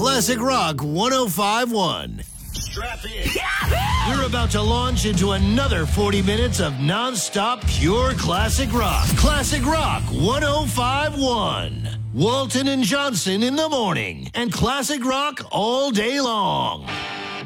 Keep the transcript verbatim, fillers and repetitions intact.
Classic Rock one oh five point one. Strap in. We're about to launch into another forty minutes of non-stop pure classic rock. Classic Rock one oh five point one. Walton and Johnson in the morning, and classic rock all day long.